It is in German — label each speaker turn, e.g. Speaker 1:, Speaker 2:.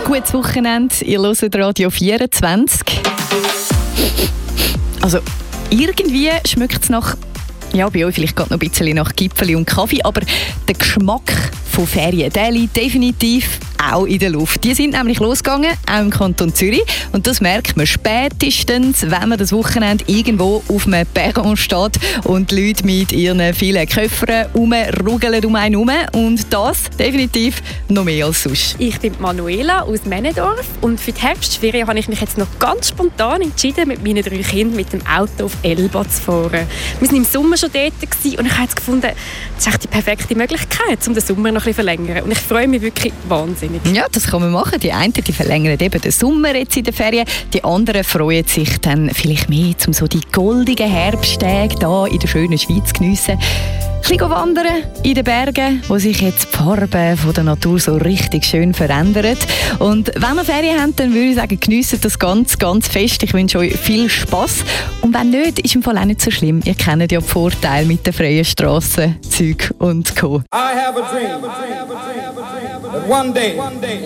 Speaker 1: gutes Wochenende. Ihr hört Radio 24. Also, irgendwie schmeckt es nach, ja, bei euch vielleicht gerade noch ein bisschen nach Gipfeli und Kaffee, aber der Geschmack von Ferien, der liegt definitiv auch in der Luft. Die sind nämlich losgegangen, auch im Kanton Zürich. Und das merkt man spätestens, wenn man das Wochenende irgendwo auf einem Perron steht und die Leute mit ihren vielen Köffern rumrugeln um einen herum. Und das definitiv noch mehr als sonst.
Speaker 2: Ich bin Manuela aus Männendorf und für die Herbstferien habe ich mich jetzt noch ganz spontan entschieden, mit meinen 3 Kindern mit dem Auto auf Elba zu fahren. Wir waren im Sommer schon dort und ich habe jetzt gefunden, das ist echt die perfekte Möglichkeit, um den Sommer noch ein bisschen zu verlängern. Und ich freue mich wirklich wahnsinnig.
Speaker 1: Ja, das kann man machen. Die einen die verlängern eben den Sommer jetzt in den Ferien, die anderen freuen sich dann vielleicht mehr, um so die goldigen Herbsttage hier in der schönen Schweiz zu geniessen. Ein bisschen wandern in den Bergen, wo sich jetzt die Farben von der Natur so richtig schön verändern. Und wenn ihr Ferien habt, dann würde ich sagen, geniessen das ganz, ganz fest. Ich wünsche euch viel Spass. Und wenn nicht, ist im Fall auch nicht so schlimm. Ihr kennt ja die Vorteile mit den freien Strassen, Zeug und Co.
Speaker 3: I have a dream that one day